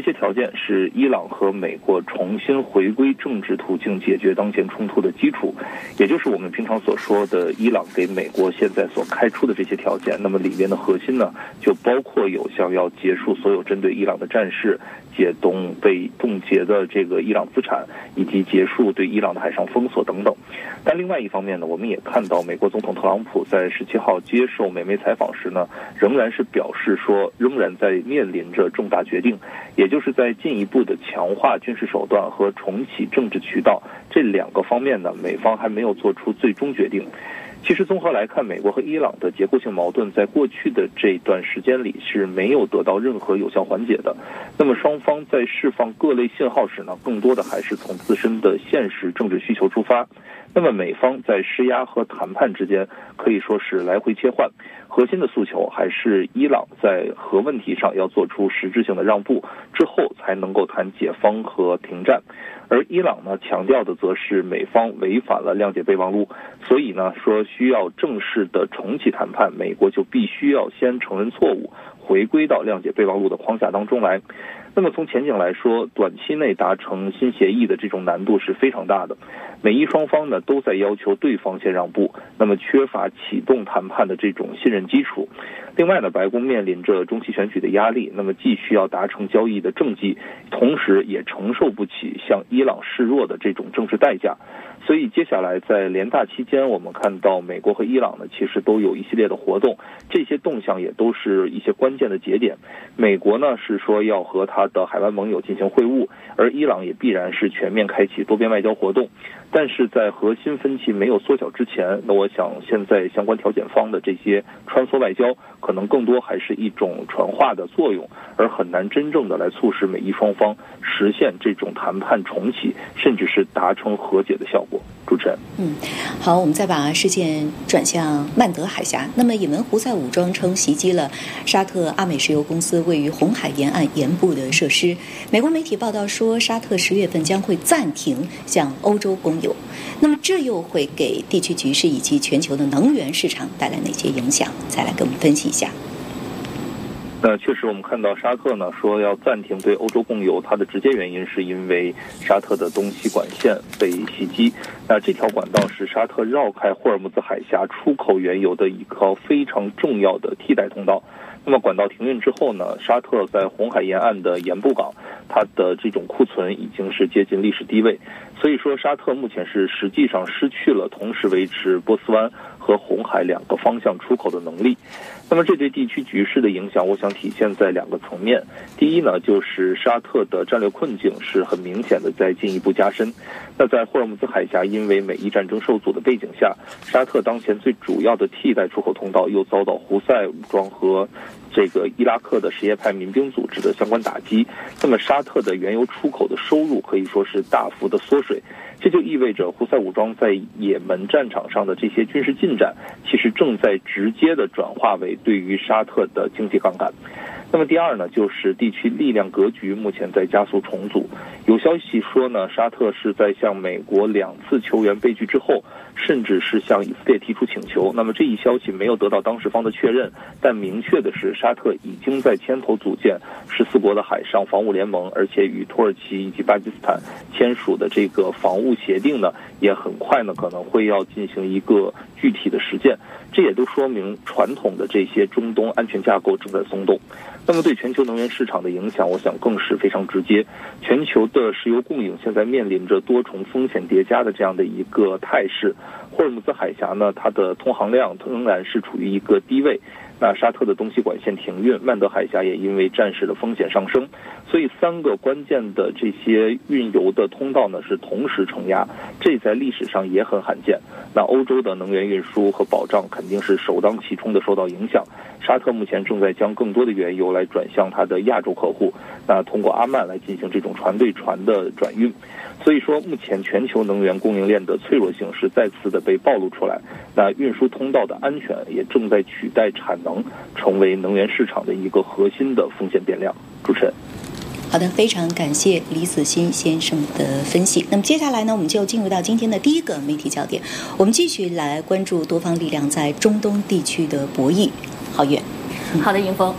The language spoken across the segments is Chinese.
些条件是伊朗和美国重新回归政治途径解决当前冲突的基础，也就是我们平常所说的伊朗给美国现在所开出的这些条件。那么里面的核心呢，就包括有像要结束所有针对伊朗的战事，解冻被冻结的这个伊朗资产，以及结束对伊朗的海上封锁等等。但另外一方面呢，我们也看到美国总统特朗普在17号接受美媒采访时呢，仍然是表示说，仍然在面临着重大决定，也就是在进一步的强化军事手段和重启政治渠道这两个方面呢，美方还没有做出最终决定。其实综合来看，美国和伊朗的结构性矛盾在过去的这段时间里是没有得到任何有效缓解的。那么双方在释放各类信号时呢，更多的还是从自身的现实政治需求出发。那么美方在施压和谈判之间可以说是来回切换，核心的诉求还是伊朗在核问题上要做出实质性的让步，之后才能够谈解方和停战。而伊朗呢，强调的则是美方违反了谅解备忘录，所以呢说需要正式的重启谈判，美国就必须要先承认错误，回归到谅解备忘录的框架当中来。那么从前景来说，短期内达成新协议的这种难度是非常大的，美伊双方呢都在要求对方先让步，那么缺乏启动谈判的这种信任基础。另外呢，白宫面临着中期选举的压力，那么既需要达成交易的政绩，同时也承受不起向伊朗示弱的这种政治代价。所以接下来在联大期间，我们看到美国和伊朗呢其实都有一系列的活动，这些动向也都是一些关键的节点。美国呢是说要和他的海湾盟友进行会晤，而伊朗也必然是全面开启多边外交活动。但是在核心分歧没有缩小之前，那我想现在相关调解方的这些穿梭外交可能更多还是一种传话的作用，而很难真正的来促使美伊双方实现这种谈判重启，甚至是达成和解的效果。主持人， 好，我们再把视线转向曼德海峡。那么也门胡塞武装称袭击了沙特阿美石油公司位于红海沿岸沿部的设施。美国媒体报道说，沙特10月份将会暂停向欧洲供油。那么这又会给地区局势以及全球的能源市场带来哪些影响？再来给我们分析一下。 确实我们看到沙特呢说要暂停对欧洲供油，它的直接原因是因为沙特的东西管线被袭击。那这条管道是沙特绕开霍尔木兹海峡出口原油的一个非常重要的替代通道。那么管道停运之后呢，沙特在红海沿岸的盐布港，它的这种库存已经是接近历史低位。所以说沙特目前是实际上失去了同时维持波斯湾和红海两个方向出口的能力。那么这对地区局势的影响，我想体现在两个层面。第一呢，就是沙特的战略困境是很明显的在进一步加深。那在霍尔木兹海峡因为美伊战争受阻的背景下，沙特当前最主要的替代出口通道又遭到胡塞武装和这个伊拉克的什叶派民兵组织的相关打击，那么沙特的原油出口的收入可以说是大幅的缩水。这就意味着胡塞武装在也门战场上的这些军事进展，其实正在直接的转化为对于沙特的经济杠杆。那么第二呢，就是地区力量格局目前在加速重组。有消息说呢，沙特是在向美国2次球员被拒之后，甚至是向以色列提出请求。那么这一消息没有得到当事方的确认，但明确的是，沙特已经在牵头组建14国的海上防务联盟，而且与土耳其以及巴基斯坦签署的这个防务协定呢，也很快呢可能会要进行一个具体的实践。这也都说明传统的这些中东安全架构正在松动。那么对全球能源市场的影响，我想更是非常直接。全球的石油供应现在面临着多重风险叠加的这样的一个态势。霍尔木兹海峡呢，它的通航量仍然是处于一个低位。那沙特的东西管线停运，曼德海峡也因为战事的风险上升，所以3个关键的这些运油的通道呢是同时承压，这在历史上也很罕见。那欧洲的能源运输和保障肯定是首当其冲的受到影响。沙特目前正在将更多的原油来转向它的亚洲客户，那通过阿曼来进行这种船对船的转运。所以说目前全球能源供应链的脆弱性是再次的被暴露出来，那运输通道的安全也正在取代产能，成为能源市场的一个核心的风险变量。主持人， 好的，非常感谢李子欣先生的分析。那么接下来呢，我们就进入到今天的第一个媒体焦点，我们继续来关注多方力量在中东地区的博弈。郝月， 好的，迎峰。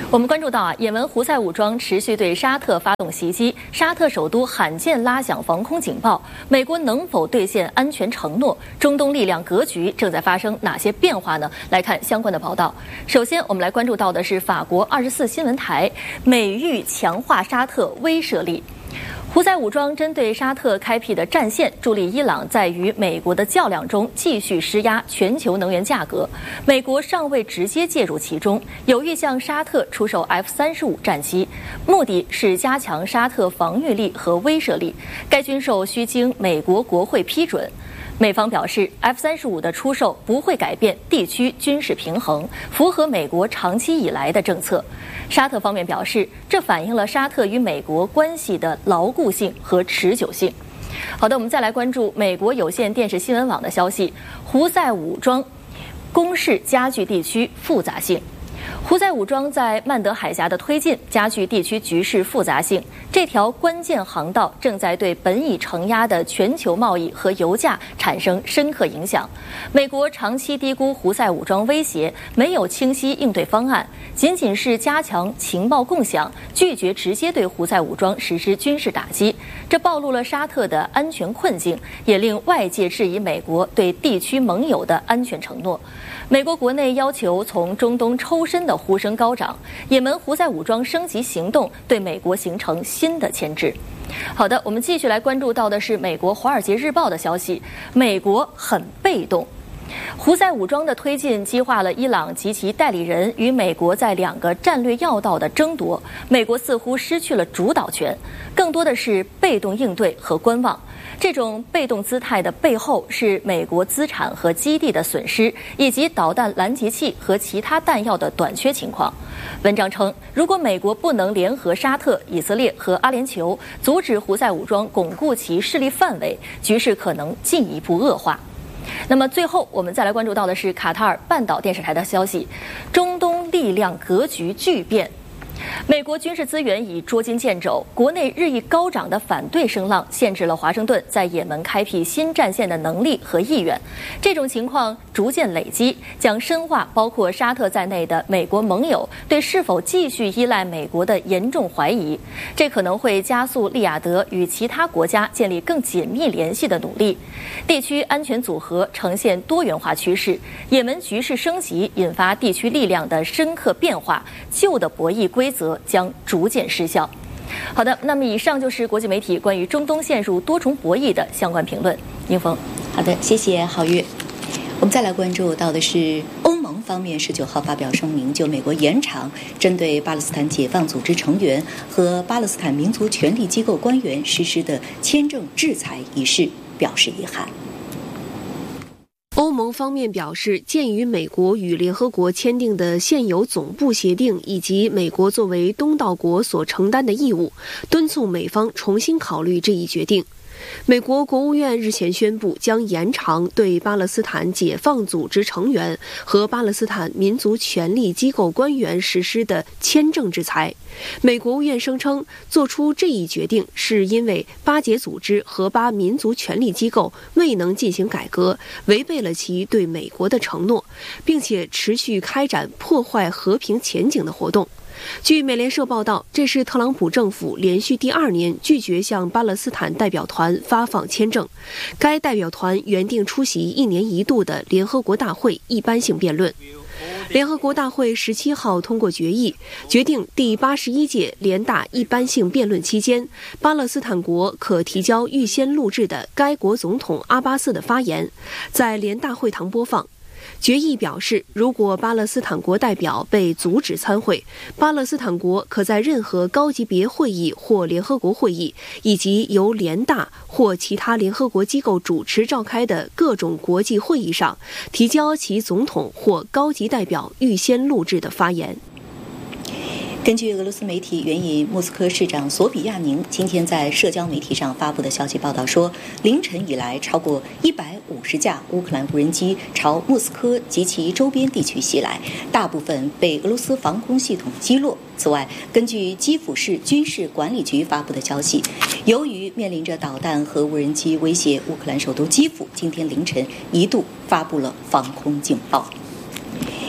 我们关注到也门胡塞武装持续对沙特发动袭击，沙特首都罕见拉响防空警报。美国能否兑现安全承诺？中东力量格局正在发生哪些变化呢？来看相关的报道。首先，我们来关注到的是法国24新闻台美吁强化沙特威慑力。胡塞武装针对沙特开辟的战线，助力伊朗在与美国的较量中继续施压全球能源价格。美国尚未直接介入其中，有意向沙特出售 F-35战机，目的是加强沙特防御力和威慑力。该军售需经美国国会批准。美方表示 ，F-35的出售不会改变地区军事平衡，符合美国长期以来的政策。沙特方面表示，这反映了沙特与美国关系的牢固性和持久性。好的，我们再来关注美国有线电视新闻网的消息：胡塞武装攻势加剧地区复杂性。胡塞武装在曼德海峡的推进加剧地区局势复杂性，这条关键航道正在对本已承压的全球贸易和油价产生深刻影响。美国长期低估胡塞武装威胁，没有清晰应对方案，仅仅是加强情报共享，拒绝直接对胡塞武装实施军事打击。这暴露了沙特的安全困境，也令外界质疑美国对地区盟友的安全承诺。美国国内要求从中东抽身的呼声高涨，也门胡塞武装升级行动对美国形成新的牵制。好的，我们继续来关注到的是美国《华尔街日报》的消息，美国很被动。胡塞武装的推进激化了伊朗及其代理人与美国在2个战略要道的争夺，美国似乎失去了主导权，更多的是被动应对和观望。这种被动姿态的背后是美国资产和基地的损失，以及导弹拦截器和其他弹药的短缺情况。文章称，如果美国不能联合沙特、以色列和阿联酋，阻止胡塞武装巩固其势力范围，局势可能进一步恶化。那么最后，我们再来关注到的是卡塔尔半岛电视台的消息：中东力量格局巨变。美国军事资源已捉襟见肘，国内日益高涨的反对声浪限制了华盛顿在也门开辟新战线的能力和意愿。这种情况逐渐累积，将深化包括沙特在内的美国盟友对是否继续依赖美国的严重怀疑。这可能会加速利雅得与其他国家建立更紧密联系的努力。地区安全组合呈现多元化趋势，也门局势升级引发地区力量的深刻变化，旧的博弈规则将逐渐失效。好的，那么以上就是国际媒体关于中东陷入多重博弈的相关评论。英峰， 好的，谢谢郝月。我们再来关注到的是欧盟方面19号发表声明，就美国延长针对巴勒斯坦解放组织成员和巴勒斯坦民族权力机构官员实施的签证制裁一事表示遗憾。 欧盟方面表示，鉴于美国与联合国签订的现有总部协定以及美国作为东道国所承担的义务，敦促美方重新考虑这一决定。美国国务院日前宣布，将延长对巴勒斯坦解放组织成员和巴勒斯坦民族权力机构官员实施的签证制裁。美国务院声称，做出这一决定是因为巴解组织和巴民族权力机构未能进行改革，违背了其对美国的承诺，并且持续开展破坏和平前景的活动。据美联社报道，这是特朗普政府连续第2年拒绝向巴勒斯坦代表团发放签证。该代表团原定出席1年1度的联合国大会一般性辩论。联合国大会17号通过决议，决定第81届联大一般性辩论期间，巴勒斯坦国可提交预先录制的该国总统阿巴斯的发言，在联大会堂播放。决议表示，如果巴勒斯坦国代表被阻止参会，巴勒斯坦国可在任何高级别会议或联合国会议，以及由联大或其他联合国机构主持召开的各种国际会议上，提交其总统或高级代表预先录制的发言。 根据俄罗斯媒体援引莫斯科市长索比亚宁今天在社交媒体上发布的消息报道说，凌晨以来超过150架乌克兰无人机朝莫斯科及其周边地区袭来，大部分被俄罗斯防空系统击落。此外，根据基辅市军事管理局发布的消息，由于面临着导弹和无人机威胁，乌克兰首都基辅今天凌晨一度发布了防空警报。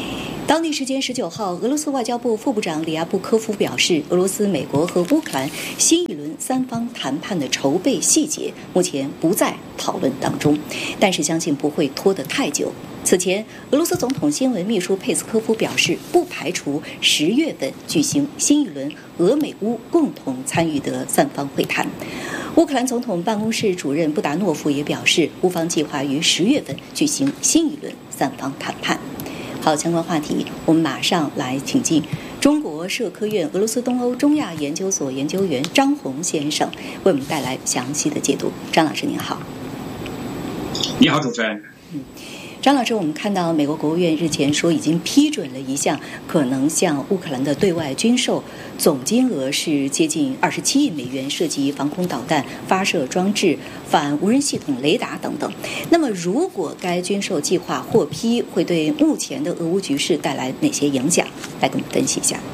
当地时间19号，俄罗斯外交部副部长里亚布科夫表示，俄罗斯、美国和乌克兰新一轮三方谈判的筹备细节目前不在讨论当中，但是相信不会拖得太久。此前，俄罗斯总统新闻秘书佩斯科夫表示，不排除10月份举行新一轮俄美乌共同参与的三方会谈。乌克兰总统办公室主任布达诺夫也表示，乌方计划于10月份举行新一轮三方谈判。好，相关话题我们马上来请进中国社科院俄罗斯东欧中亚研究所研究员张宏先生，为我们带来详细的解读。张老师您好。 你好，主持人。 张老师，我们看到美国国务院日前说已经批准了一项可能向乌克兰的对外军售，总金额是接近27亿美元，涉及防空导弹、发射装置、反无人系统、雷达等等。那么，如果该军售计划获批，会对目前的俄乌局势带来哪些影响？来跟我们分析一下。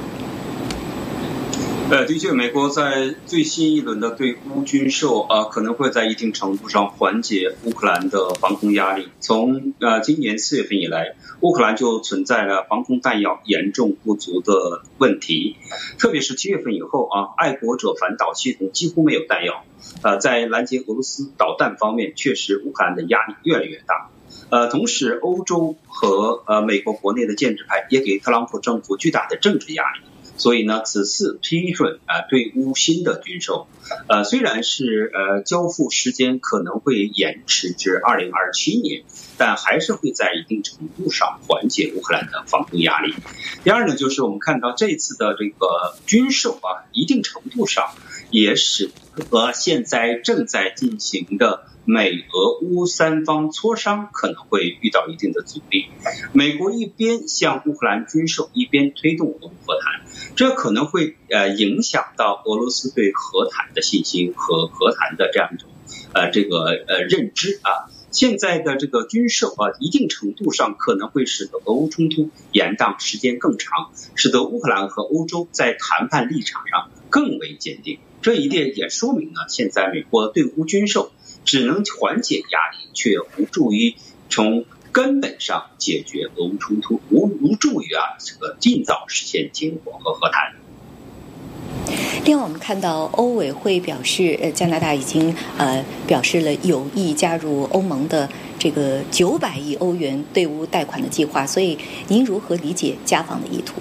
的确，美国在最新一轮的对乌军售可能会在一定程度上缓解乌克兰的防空压力。从今年4月份以来，乌克兰就存在了防空弹药严重不足的问题，特别是7月份以后爱国者反导系统几乎没有弹药。在拦截俄罗斯导弹方面，确实乌克兰的压力越来越大。同时，欧洲和美国国内的建制派也给特朗普政府巨大的政治压力。所以呢，此次批准对乌新的军售，虽然是交付时间可能会延迟至2027年，但还是会在一定程度上缓解乌克兰的防空压力。第二呢，就是我们看到这次的这个军售一定程度上也使得现在正在进行的美俄乌三方磋商可能会遇到一定的阻力。美国一边向乌克兰军售，一边推动俄乌和谈，这可能会影响到俄罗斯对和谈的信心和和谈的这样一种认知现在的这个军售一定程度上可能会使得俄乌冲突延宕时间更长，使得乌克兰和欧洲在谈判立场上更为坚定。这一点也说明了现在美国对乌军售只能缓解压力，却无助于从根本上解决俄乌冲突，无助于这个尽早实现结果和和谈。 另外，我们看到欧委会表示，加拿大已经表示了有意加入欧盟的这个900亿欧元对乌贷款的计划，所以您如何理解加方的意图？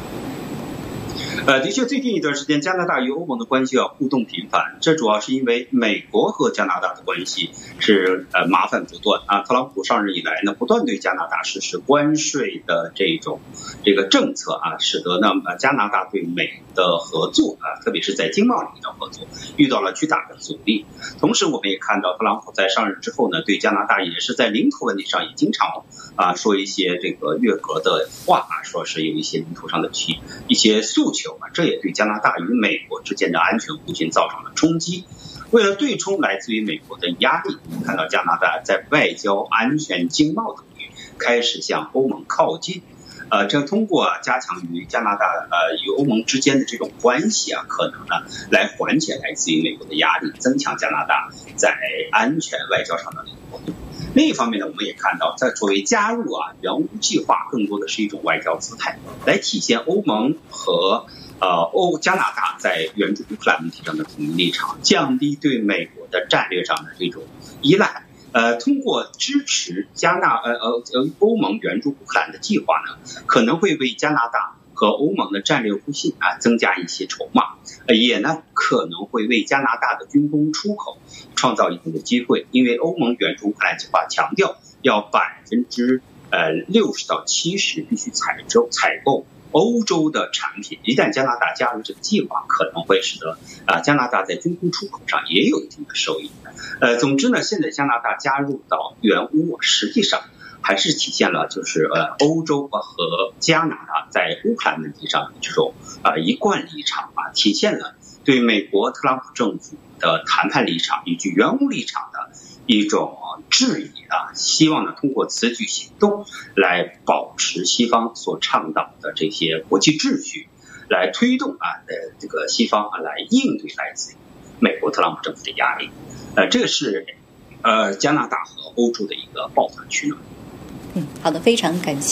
的确，最近一段时间，加拿大与欧盟的关系互动频繁，这主要是因为美国和加拿大的关系是麻烦不断特朗普上任以来呢，不断对加拿大实施关税的这个政策使得呢加拿大对美的合作特别是在经贸领域的合作遇到了巨大的阻力。同时，我们也看到特朗普在上任之后呢，对加拿大也是在领土问题上也经常说一些这个越格的话说是有一些领土上的一些诉求这也对加拿大与美国之间的安全互信造成了冲击。为了对冲来自于美国的压力，我们看到加拿大在外交、安全、经贸等领域开始向欧盟靠近。这通过加强与加拿大与欧盟之间的这种关系可能呢来缓解来自于美国的压力，增强加拿大在安全外交上的活动。另一方面呢，我们也看到在作为加入援乌计划更多的是一种外交姿态，来体现欧盟和加拿大在援助乌克兰问题上的统一立场，降低对美国的战略上的这种依赖。通过支持欧盟援助乌克兰的计划呢，可能会为加拿大和欧盟的战略互信增加一些筹码，也呢可能会为加拿大的军工出口创造一定的机会。因为欧盟援助乌克兰计划强调要60%到70%必须采购欧洲的产品，一旦加拿大加入这个计划，可能会使得加拿大在军工出口上也有一定的收益。总之呢，现在加拿大加入到援乌，实际上还是体现了就是欧洲和加拿大在乌克兰问题上这种一贯立场体现了对美国特朗普政府的谈判立场以及援乌立场的一种质疑希望呢通过此举行动来保持西方所倡导的这些国际秩序，来推动这个西方来应对来自美国特朗普政府的压力。这是加拿大和欧洲的一个抱团取暖。 好的，非常感谢。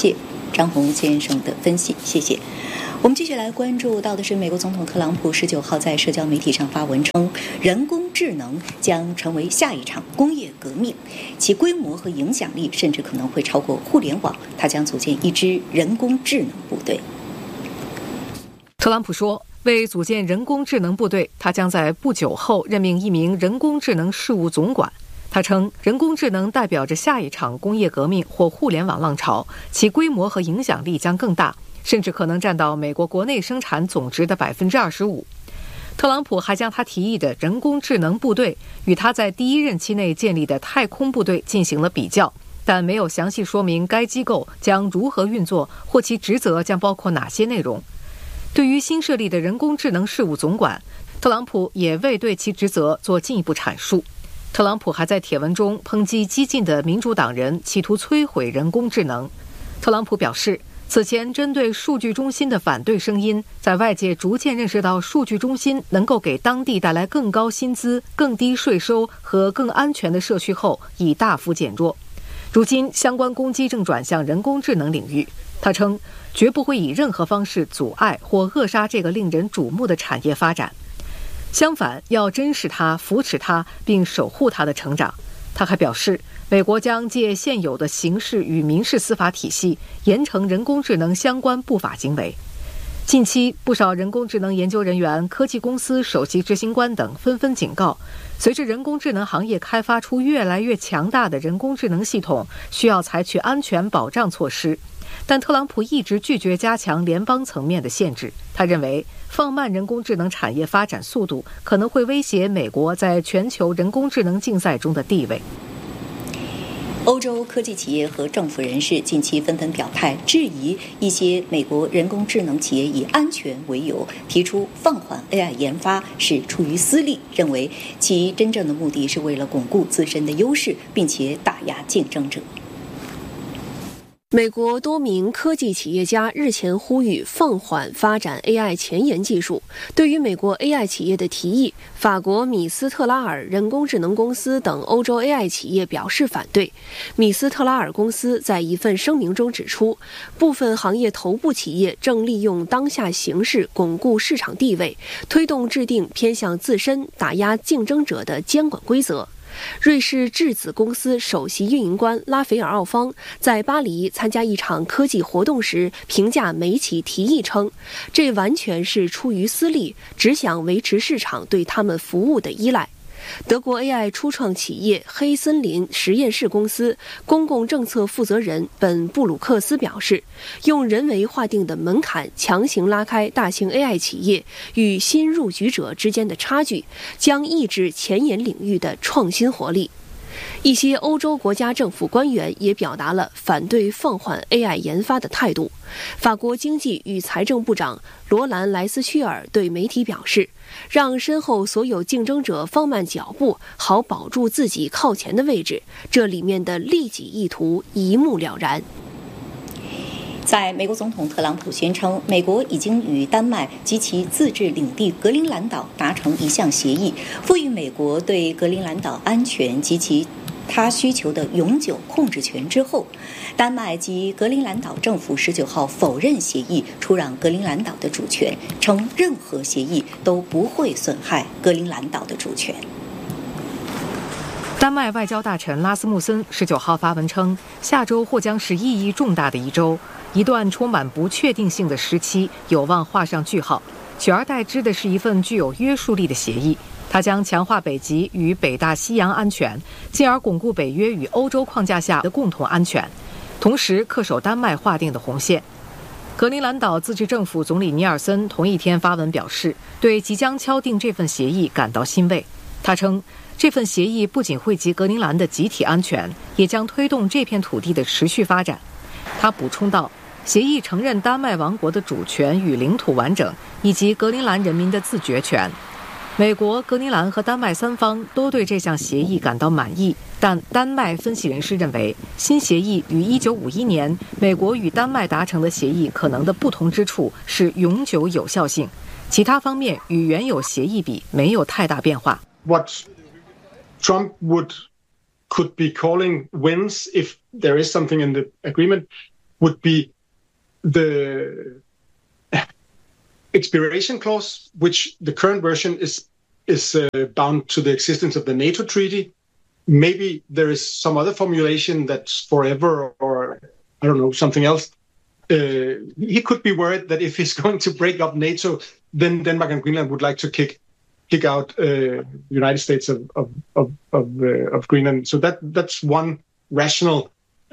张宏先生的分析，谢谢。我们继续来关注到的是，美国总统特朗普19号在社交媒体上发文称，人工智能将成为下一场工业革命，其规模和影响力甚至可能会超过互联网。他将组建一支人工智能部队。 特朗普说，为组建人工智能部队，他将在不久后任命一名人工智能事务总管。他称，人工智能代表着下一场工业革命或互联网浪潮，其规模和影响力将更大，甚至可能占到美国国内生产总值的25%。特朗普还将他提议的人工智能部队与他在第一任期内建立的太空部队进行了比较，但没有详细说明该机构将如何运作或其职责将包括哪些内容。对于新设立的人工智能事务总管，特朗普也未对其职责做进一步阐述。特朗普还在帖文中抨击激进的民主党人企图摧毁人工智能。特朗普表示，此前针对数据中心的反对声音，在外界逐渐认识到数据中心能够给当地带来更高薪资、更低税收和更安全的社区后，已大幅减弱。如今，相关攻击正转向人工智能领域。他称，绝不会以任何方式阻碍或扼杀这个令人瞩目的产业发展。相反，要珍视它、扶持它，并守护它的成长。他还表示，美国将借现有的刑事与民事司法体系，严惩人工智能相关不法行为。近期，不少人工智能研究人员、科技公司首席执行官等纷纷警告，随着人工智能行业开发出越来越强大的人工智能系统，需要采取安全保障措施。但特朗普一直拒绝加强联邦层面的限制。他认为，放慢人工智能产业发展速度可能会威胁美国在全球人工智能竞赛中的地位。 欧洲科技企业和政府人士近期纷纷表态，质疑一些美国人工智能企业以安全为由提出放缓 AI 研发是出于私利，认为其真正的目的是为了巩固自身的优势，并且打压竞争者。 美国多名科技企业家日前呼吁放缓发展 AI 前沿技术。对于美国 AI 企业的提议，法国米斯特拉尔人工智能公司等欧洲 AI 企业表示反对。米斯特拉尔公司在一份声明中指出，部分行业头部企业正利用当下形势巩固市场地位，推动制定偏向自身、打压竞争者的监管规则。瑞士质子公司首席运营官拉斐尔·奥方在巴黎参加一场科技活动时评价美企提议称，这完全是出于私利，只想维持市场对他们服务的依赖。德国 AI 初创企业黑森林实验室公司公共政策负责人本·布鲁克斯表示，用人为划定的门槛强行拉开大型 AI 企业与新入局者之间的差距，将抑制前沿领域的创新活力。一些欧洲国家政府官员也表达了反对放缓 AI 研发的态度。法国经济与财政部长罗兰·莱斯屈尔对媒体表示，让身后所有竞争者放慢脚步，好保住自己靠前的位置，这里面的利己意图一目了然。 在美国总统特朗普宣称，美国已经与丹麦及其自治领地格陵兰岛达成一项协议，赋予美国对格陵兰岛安全及其他需求的永久控制权之后，丹麦及格陵兰岛政府19号否认协议出让格陵兰岛的主权，称任何协议都不会损害格陵兰岛的主权。 丹麦外交大臣拉斯穆森19号发文称，下周或将是意义重大的一周，一段充满不确定性的时期有望画上句号，取而代之的是一份具有约束力的协议。它将强化北极与北大西洋安全，进而巩固北约与欧洲框架下的共同安全，同时恪守丹麦划定的红线。格陵兰岛自治政府总理尼尔森同一天发文表示，对即将敲定这份协议感到欣慰。他称，这份协议不仅惠及格陵兰的集体安全，也将推动这片土地的持续发展。他补充道，协议承认丹麦王国的主权与领土完整，以及格陵兰人民的自决权。美国、格陵兰和丹麦三方都对这项协议感到满意，但丹麦分析人士认为，新协议与1951年美国与丹麦达成的协议可能的不同之处是永久有效性，其他方面与原有协议比没有太大变化。 What Trump could be calling wins, if there is something in the agreement, would be the expiration clause, which the current version is bound to the existence of the NATO treaty. Maybe there is some other formulation that's forever, or I don't know, something else. He could be worried that if he's going to break up NATO, then Denmark and Greenland would like to kick out the United States of Greenland. So that's one rational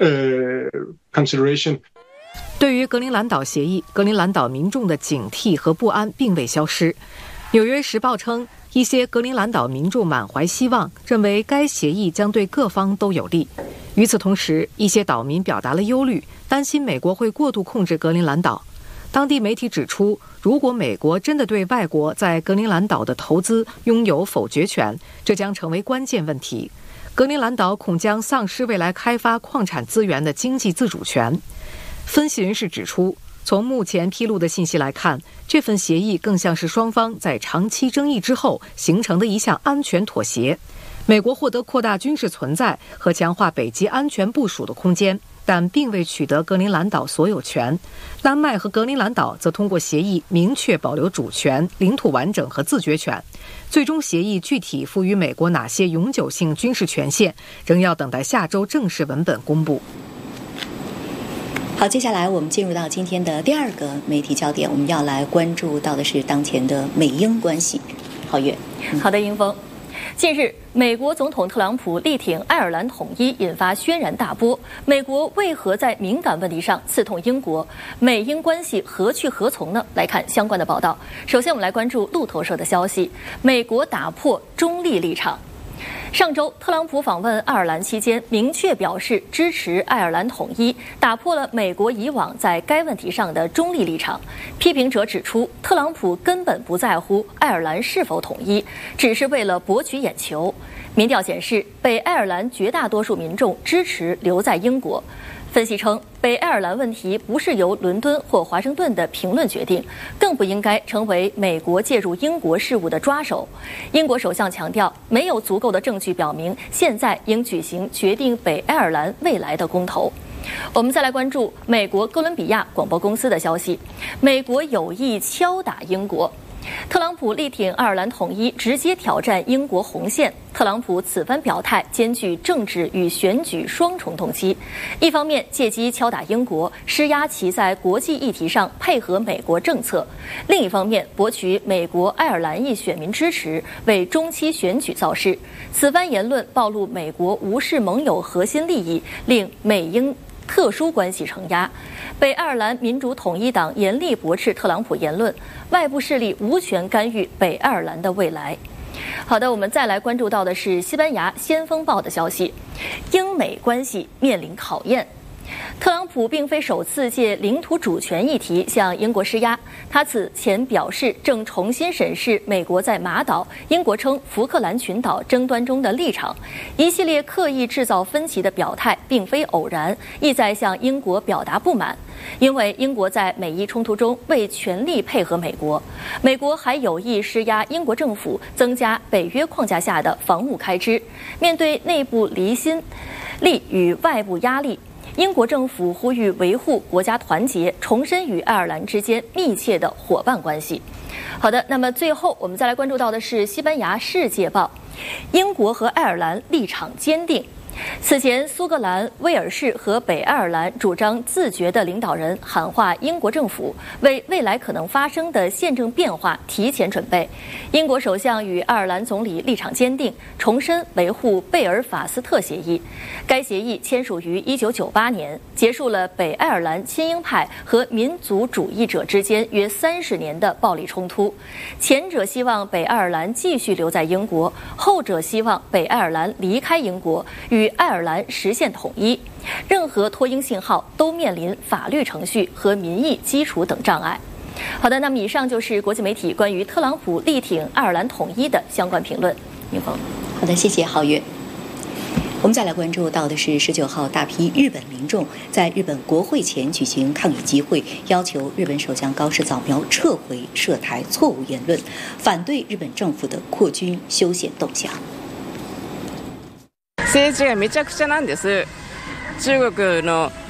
consideration. 对于格陵兰岛协议，格陵兰岛民众的警惕和不安并未消失。纽约时报称，一些格陵兰岛民众满怀希望，认为该协议将对各方都有利。与此同时，一些岛民表达了忧虑，担心美国会过度控制格陵兰岛。当地媒体指出，如果美国真的对外国在格陵兰岛的投资拥有否决权，这将成为关键问题。格陵兰岛恐将丧失未来开发矿产资源的经济自主权。分析人士指出，从目前披露的信息来看，这份协议更像是双方在长期争议之后形成的一项安全妥协。美国获得扩大军事存在和强化北极安全部署的空间，但并未取得格陵兰岛所有权。丹麦和格陵兰岛则通过协议明确保留主权、领土完整和自决权。最终协议具体赋予美国哪些永久性军事权限，仍要等待下周正式文本公布。 好，接下来我们进入到今天的第二个媒体焦点，我们要来关注到的是当前的美英关系。郝月， 好的，英峰。近日，美国总统特朗普力挺爱尔兰统一，引发轩然大波。美国为何在敏感问题上刺痛英国？美英关系何去何从呢？来看相关的报道。首先，我们来关注路透社的消息：美国打破中立立场。上周，特朗普访问爱尔兰期间，明确表示支持爱尔兰统一，打破了美国以往在该问题上的中立立场。批评者指出，特朗普根本不在乎爱尔兰是否统一，只是为了博取眼球。民调显示，北爱尔兰绝大多数民众支持留在英国。分析称，北爱尔兰问题不是由伦敦或华盛顿的评论决定，更不应该成为美国介入英国事务的抓手。英国首相强调，没有足够的证据表明现在应举行决定北爱尔兰未来的公投。我们再来关注美国哥伦比亚广播公司的消息：美国有意敲打英国。特朗普力挺爱尔兰统一，直接挑战英国红线。特朗普此番表态兼具政治与选举双重动机，一方面借机敲打英国，施压其在国际议题上配合美国政策；另一方面博取美国爱尔兰裔选民支持，为中期选举造势。此番言论暴露美国无视盟友核心利益，令美英特殊关系承压。北爱尔兰民主统一党严厉驳斥特朗普言论，外部势力无权干预北爱尔兰的未来。好的，我们再来关注到的是西班牙《先锋报》的消息：英美关系面临考验。特朗普并非首次借领土主权议题向英国施压，他此前表示正重新审视美国在马岛、英国称福克兰群岛争端中的立场。一系列刻意制造分歧的表态并非偶然，意在向英国表达不满。因为英国在美伊冲突中未全力配合美国，美国还有意施压英国政府增加北约框架下的防务开支。面对内部离心力与外部压力，英国政府呼吁维护国家团结，重申与爱尔兰之间密切的伙伴关系。好的，那么最后我们再来关注到的是西班牙《世界报》：英国和爱尔兰立场坚定。此前，苏格兰、威尔士和北爱尔兰主张自决的领导人喊话英国政府，为未来可能发生的宪政变化提前准备。英国首相与爱尔兰总理立场坚定，重申维护贝尔法斯特协议。该协议签署于1998年，结束了北爱尔兰亲英派和民族主义者之间约30年的暴力冲突。前者希望北爱尔兰继续留在英国，后者希望北爱尔兰离开英国，与爱尔兰实现统一。任何脱英信号都面临法律程序和民意基础等障碍。好的，那么以上就是国际媒体关于特朗普力挺爱尔兰统一的相关评论。宁峰， 好的，谢谢郝月。我们再来关注到的是19号，大批日本民众在日本国会前举行抗议集会，要求日本首相高市早苗撤回涉台错误言论，反对日本政府的扩军修宪动向。 政治がめちゃくちゃなんです。中国の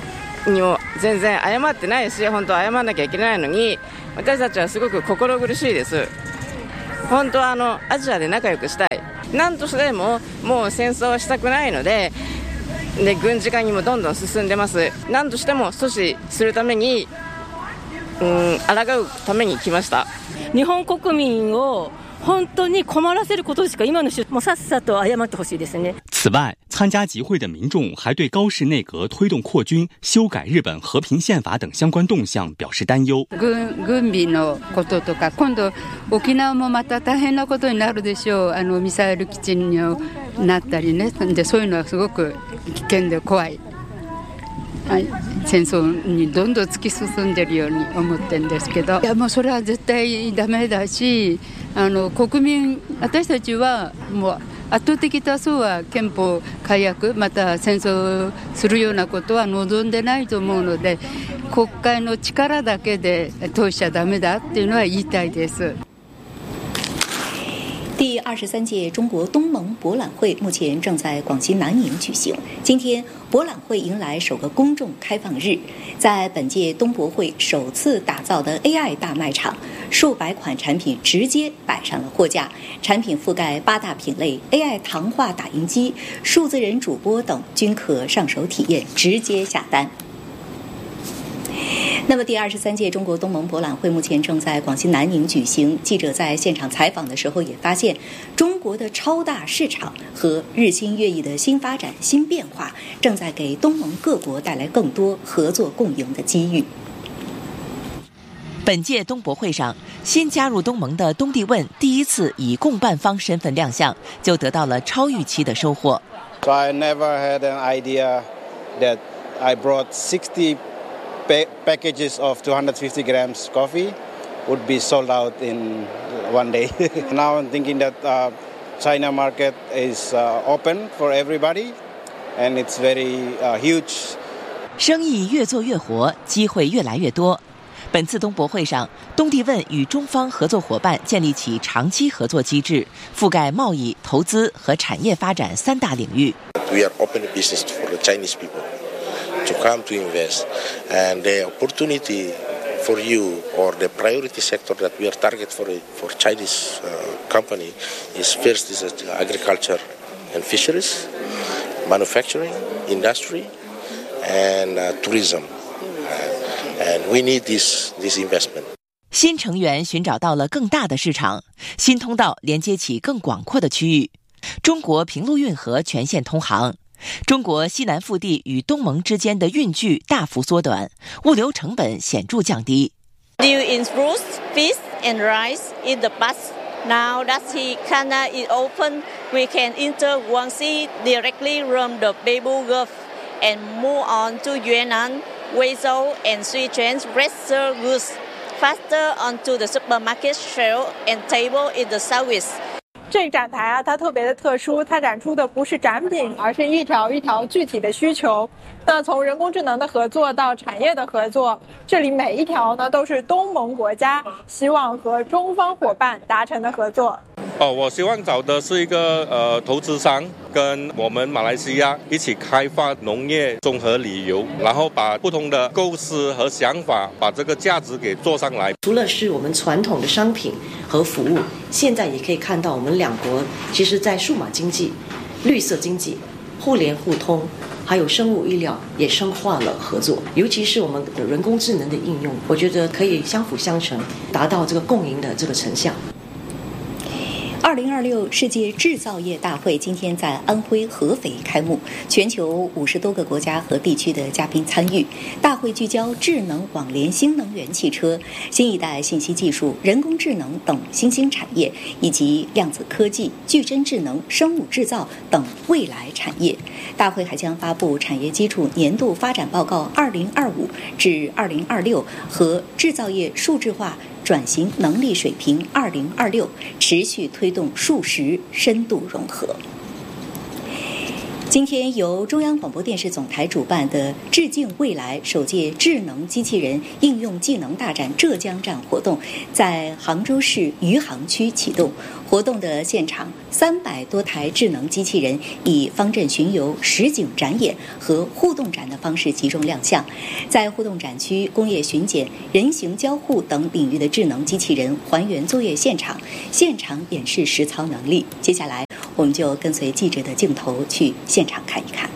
にも全然謝ってないし、本当は謝らなきゃいけないのに、私たちはすごく心苦しいです。本当はアジアで仲良くしたい。何としてももう戦争はしたくないので、軍事化にもどんどん進んでます。何としても阻止するために、抗うために来ました。 日本国民を本当に困らせることしか今の人もさっさと謝ってほしいですね。 此外，参加集会的民众还对高市内阁推动扩军、修改日本和平宪法等相关動向表示担憂。 軍備のこととか、今度沖縄もまた大変なことになるでしょう。ミサイル基地になったりね。でそういうのはすごく危険で怖い。戦争にどんどん突き進んでるように思ってるんですけど、いやもうそれは絶対ダメだし、国民、私たちはもう圧倒的多数は憲法改悪、また戦争するようなことは望んでないと思うので、国会の力だけで通しちゃダメだっていうのは言いたいです。 第23届中国东盟博览会目前正在广西南宁举行。今天，博览会迎来首个公众开放日。在本届东博会首次打造的 AI 大卖场，数百款产品直接摆上了货架，产品覆盖8大品类 ，AI 糖化打印机、数字人主播等均可上手体验，直接下单。那么第23届中国东盟博览会目前正在广西南宁举行。记者在现场采访的时候也发现，中国的超大市场和日新月异的新发展、新变化，正在给东盟各国带来更多合作共赢的机遇。 本届东博会上，新加入东盟的东帝汶第一次以共办方身份亮相，就得到了超预期的收获。 So I never had an idea that I brought 60 packages of 250 grams coffee would be sold out in one day. Now I'm thinking that China market is open for everybody, and it's very huge. 生意越做越活，机会越来越多。本次东博会上，东帝汶与中方合作伙伴建立起长期合作机制，覆盖贸易、投资和产业发展3大领域。 We are open business for the Chinese people to come to invest, and the opportunity for you or the priority sector that we are target for Chinese company is first is agriculture and fisheries, manufacturing, industry, and tourism, and we need this investment. 新成员寻找到了更大的市场，新通道连接起更广阔的区域。中国平陆运河全线通航。中国西南腹地与东盟之间的运距大幅缩短，物流成本显著降低。 Deal in fruits, fish, and rice in the past. Now that Canada is open, we can enter Guangxi directly from the Beibu Gulf and move on to Yunnan, Guizhou, and Sichuan fresh goods faster onto the supermarket shelf and table in the southeast. 这个展台啊，它特别的特殊，它展出的不是展品，而是一条一条具体的需求。那从人工智能的合作到产业的合作，这里每一条呢都是东盟国家希望和中方伙伴达成的合作。 我希望找的是一个投资商，跟我们马来西亚一起开发农业综合旅游，然后把不同的构思和想法，把这个价值给做上来。 除了是我们传统的商品和服务，现在也可以看到我们两国其实在数码经济、绿色经济、互联互通，还有生物医疗也深化了合作，尤其是我们的人工智能的应用，我觉得可以相辅相成，达到这个共赢的这个成效。 2026世界制造业大会今天在安徽合肥开幕，全球50多个国家和地区的嘉宾参与。大会聚焦智能网联新能源汽车、新一代信息技术、人工智能等新兴产业，以及量子科技、矩阵智能、生物制造等未来产业。大会还将发布产业基础年度发展报告2025至2026和制造业数字化转型能力水平2026，持续推动数实深度融合。 今天由中央广播电视总台主办的“致敬未来”首届智能机器人应用技能大展浙江站活动，在杭州市余杭区启动。活动的现场，300多台智能机器人以方阵巡游、实景展演和互动展的方式集中亮相。在互动展区，工业巡检、人形交互等领域的智能机器人还原作业现场，现场演示实操能力。接下来，我们就跟随记者的镜头去现场看一看。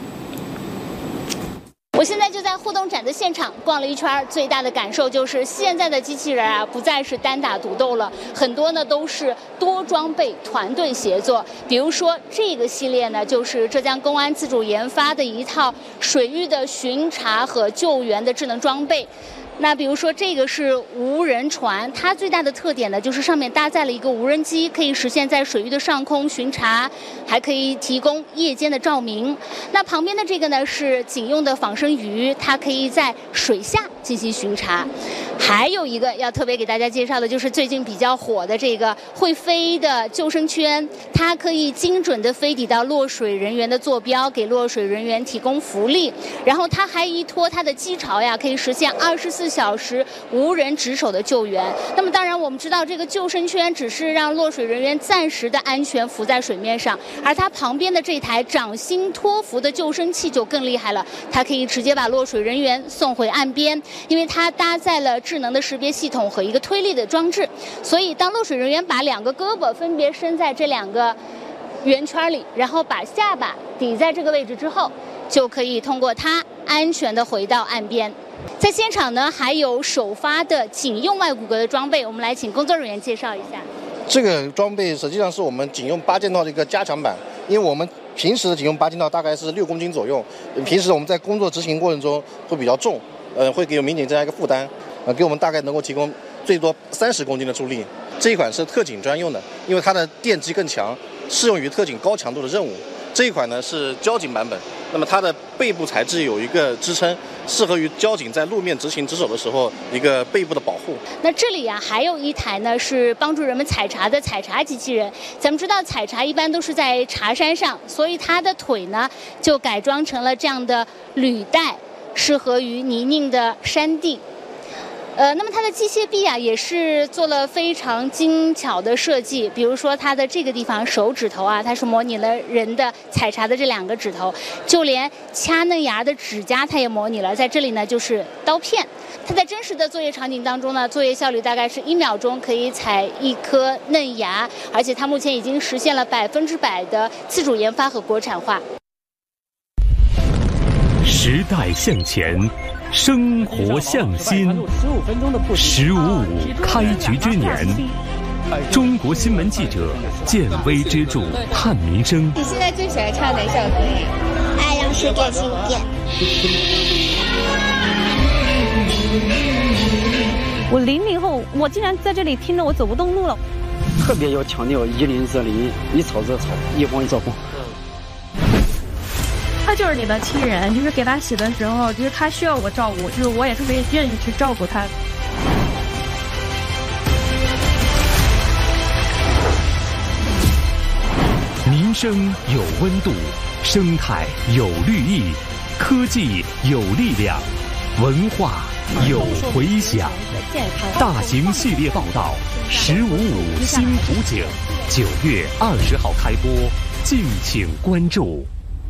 我现在就在互动展的现场逛了一圈，最大的感受就是现在的机器人啊，不再是单打独斗了，很多呢都是多装备团队协作。比如说这个系列呢，就是浙江公安自主研发的一套水域的巡查和救援的智能装备。那比如说这个是无人船，它最大的特点呢，就是上面搭载了一个无人机，可以实现在水域的上空巡查，还可以提供夜间的照明。那旁边的这个呢是警用的仿生鱼，它可以在水下进行巡查。还有一个要特别给大家介绍的，就是最近比较火的这个会飞的救生圈，它可以精准的飞抵到落水人员的坐标，给落水人员提供福利。然后它还依托它的机巢呀，可以实现24小时无人值守的救援。那么当然我们知道，这个救生圈只是让落水人员暂时的安全浮在水面上，而它旁边的这台掌心托浮的救生器就更厉害了，它可以直接把落水人员送回岸边，因为它搭载了智能的识别系统和一个推力的装置，所以当落水人员把2个胳膊分别伸在这2个圆圈里，然后把下巴抵在这个位置之后，就可以通过它安全的回到岸边。在现场呢，还有首发的警用外骨骼的装备，我们来请工作人员介绍一下。 这个装备实际上是我们警用8件套的一个加强版，因为我们平时的警用8件套大概是6公斤左右，平时我们在工作执行过程中会比较重，会给民警增加一个负担，给我们大概能够提供最多30公斤的助力。这一款是特警专用的，因为它的电机更强，适用于特警高强度的任务。这一款呢是交警版本，那么它的背部材质有一个支撑，适合于交警在路面执行值守的时候一个背部的保护。 那这里啊还有一台呢是帮助人们采茶的采茶机器人。咱们知道采茶一般都是在茶山上，所以它的腿呢就改装成了这样的履带，适合于泥泞的山地。那么它的机械臂啊也是做了非常精巧的设计，比如说它的这个地方手指头啊，它是模拟了人的采茶的这2个指头，就连掐嫩芽的指甲它也模拟了，在这里呢就是刀片。它在真实的作业场景当中呢，作业效率大概是1秒钟可以采1颗嫩芽，而且它目前已经实现了100%的自主研发和国产化。 时代向前，生活向新。15.5开局之年，中国新闻记者见微知著，探民生。 你现在最喜欢唱哪首歌呀？爱让世界新变。 我00后，我竟然在这里听着我走不动路了。 特别要强调一林则林，一草则草，一黄则黄。 他就是你的亲人，就是给他洗的时候，就是他需要我照顾，就是我也特别愿意去照顾他。 民生有温度，生态有绿意，科技有力量，文化有回响。大型系列报道15.5新图景，9月20号开播，敬请关注。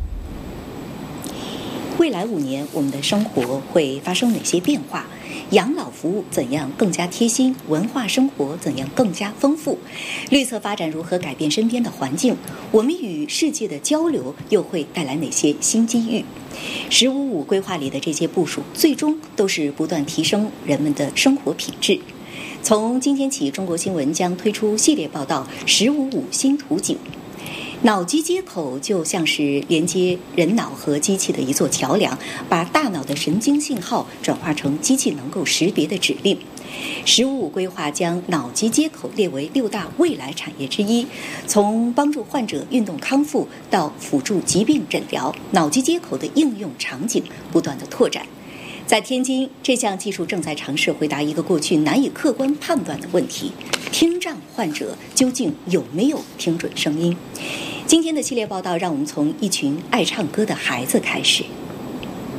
未来5年，我们的生活会发生哪些变化？养老服务怎样更加贴心？文化生活怎样更加丰富？绿色发展如何改变身边的环境？我们与世界的交流又会带来哪些新机遇？15.5规划里的这些部署，最终都是不断提升人们的生活品质。从今天起，中国新闻将推出系列报道15.5新图景。脑机接口就像是连接人脑和机器的一座桥梁，把大脑的神经信号转化成机器能够识别的指令。15.5规划将脑机接口列为6大未来产业之一，从帮助患者运动康复到辅助疾病诊疗，脑机接口的应用场景不断的拓展。在天津，这项技术正在尝试回答一个过去难以客观判断的问题：听障患者究竟有没有听准声音？ 今天的系列报道，让我们从一群爱唱歌的孩子开始。